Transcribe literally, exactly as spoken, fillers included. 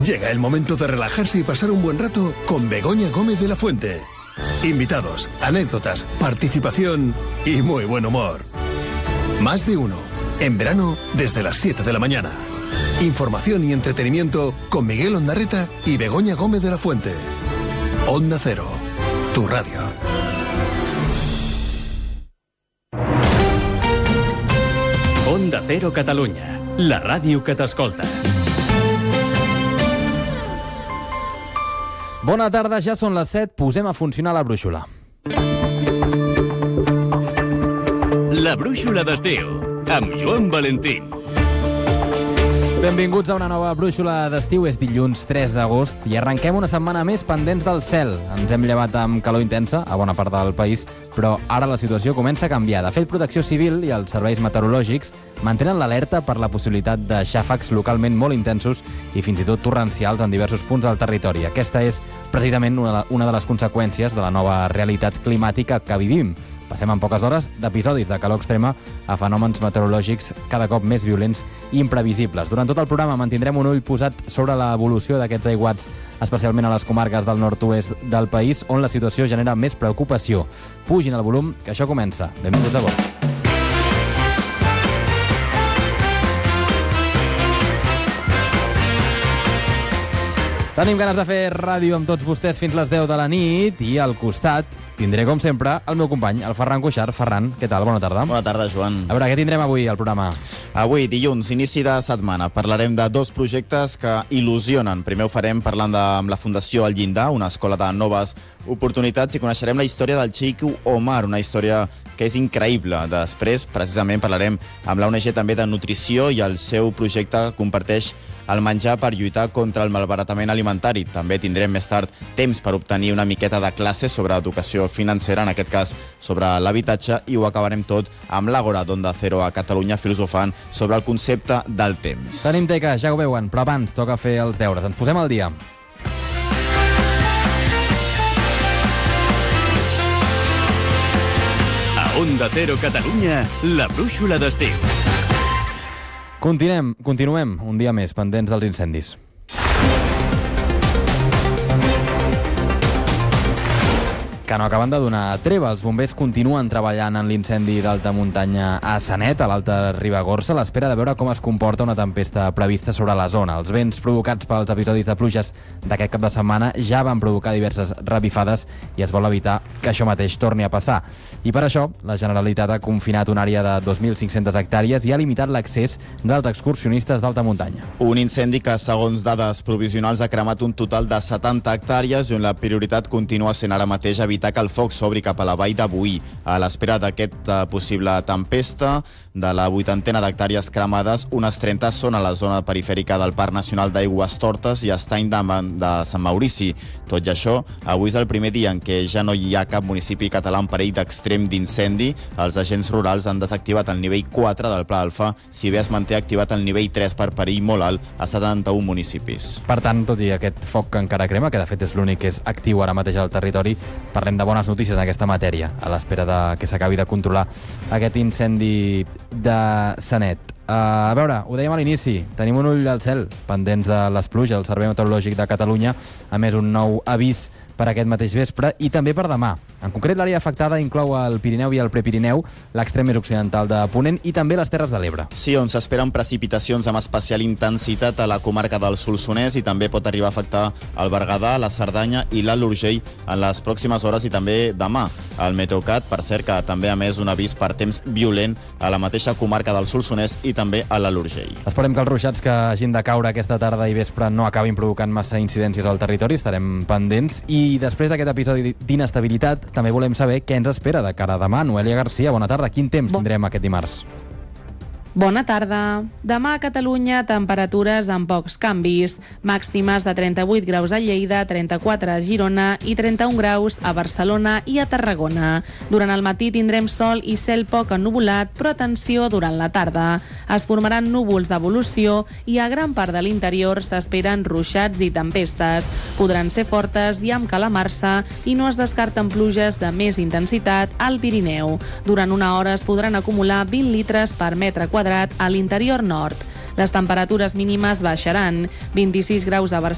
Llega el momento de relajarse y pasar un buen rato con Begoña Gómez de la Fuente. Invitados, anécdotas, participación y muy buen humor. Más de uno. En verano, desde las siete de la mañana. Información y entretenimiento con Miguel Ondarreta y Begoña Gómez de la Fuente. Onda Cero, tu radio. Onda Cero Catalunya, la ràdio que t'escolta. Bona tarda, ja són les set, posem a funcionar la brúixola. La brúixola d'estiu, amb Joan Valentín. Benvinguts a una nova brúixola d'estiu. És dilluns tres d'agost i arrenquem una setmana més pendents del cel. Ens hem llevat amb calor intensa a bona part del país, però ara la situació comença a canviar. De fet, Protecció Civil i els serveis meteorològics mantenen l'alerta per la possibilitat de xàfecs localment molt intensos i fins i tot torrencials en diversos punts del territori. Aquesta és precisament una de les conseqüències de la nova realitat climàtica que vivim. Passem en poques hores d'episodis de calor extrema a fenòmens meteorològics cada cop més violents i imprevisibles. Durant tot el programa mantindrem un ull posat sobre l'evolució d'aquests aiguats, especialment a les comarques del nord-oest del país, on la situació genera més preocupació. Pugin el volum, que això comença. Benvinguts a bord. Tenim ganes de fer ràdio amb tots vostès fins les deu de la nit i al costat tindré, com sempre, el meu company, el Ferran Cuixart. Ferran, què tal? Bona tarda. Bona tarda, Joan. A veure, què tindrem avui al programa? Avui, dilluns, inici de setmana, parlarem de dos projectes que il·lusionen. Primer ho farem parlant de, amb la Fundació El Llindar, una escola de noves oportunitats, i coneixerem la història del Xico Omar, una història que és increïble. Després, precisament, parlarem amb l'O N G també de nutrició i el seu projecte comparteix el menjar per lluitar contra el malbaratament alimentari. També tindrem més tard temps per obtenir una miqueta de classe sobre educació financera, en aquest cas sobre l'habitatge, i ho acabarem tot amb l'Àgora d'Onda Cero a Catalunya, filosofant sobre el concepte del temps. Tenim teca, ja ho veuen, però abans toca fer els deures. Ens posem al dia. A Onda Cero Catalunya, la brúixola d'estiu. Continuem, continuem un dia més pendents dels incendis. Que no acaben de donar treva. Els bombers continuen treballant en l'incendi d'alta muntanya a Sanet, a l'Alta Ribagorça, a l'espera de veure com es comporta una tempesta prevista sobre la zona. Els vents provocats pels episodis de pluges d'aquest cap de setmana ja van provocar diverses revifades i es vol evitar que això mateix torni a passar. I per això, la Generalitat ha confinat una àrea de dos mil cinc-centes hectàrees i ha limitat l'accés dels excursionistes d'alta muntanya. Un incendi que, segons dades provisionals, ha cremat un total de setanta hectàrees i on la prioritat continua sent ara mateix evitar que el foc s'obri cap a la vall de Boí. A l'espera d'aquesta possible tempesta, de la vuitantena d'hectàrees cremades, unes trenta són a la zona perifèrica del Parc Nacional d'Aigües Tortes i Estany de, de Sant Maurici. Tot i això, avui és el primer dia en què ja no hi ha cap municipi català en perill d'extrem d'incendi. Els agents rurals han desactivat el nivell quatre del Pla Alfa, si bé es manté activat el nivell tres per perill molt alt a setanta-un municipis. Per tant, tot i aquest foc que encara crema, que de fet és l'únic que és actiu ara mateix al territori, parlem de bones notícies en aquesta matèria, a l'espera de que s'acabi de controlar aquest incendi de Sanet. Uh, a veure, ho dèiem a l'inici, tenim un ull al cel, pendents de les pluges. El Servei Meteorològic de Catalunya ha emès un nou avís per aquest mateix vespre i també per demà. En concret, l'àrea afectada inclou el Pirineu i el Prepirineu, l'extrem més occidental de Ponent i també les Terres de l'Ebre. Sí, on s'esperen precipitacions amb especial intensitat a la comarca del Solsonès i també pot arribar a afectar el Berguedà, la Cerdanya i l'Alt Urgell en les pròximes hores i també demà. El Meteocat, per cert, que també ha emès un avís per temps violent a la mateixa comarca del Solsonès i també a l'Alt Urgell. Esperem que els ruixats que hagin de caure aquesta tarda i vespre no acabin provocant massa incidències al territori, estarem pendents. I després d'aquest episodi d'inestabilitat, també volem saber què ens espera de cara a demà. Noelia Garcia, bona tarda. Quin temps tindrem aquest dimarts? Bona tarda. Demà a Catalunya, temperatures amb pocs canvis. Màximes de trenta-vuit graus a Lleida, trenta-quatre a Girona i trenta-un graus a Barcelona i a Tarragona. Durant el matí tindrem sol i cel poc ennuvolat, però atenció durant la tarda. Es formaran núvols d'evolució i a gran part de l'interior s'esperen ruixats i tempestes. Podran ser fortes i amb calamarsa i no es descarten pluges de més intensitat al Pirineu. Durant una hora es podran acumular vint litres per metre quadrat a l'interior nord. Les temperatures mínimes baixaran, vint-i-sis graus a Barcelona,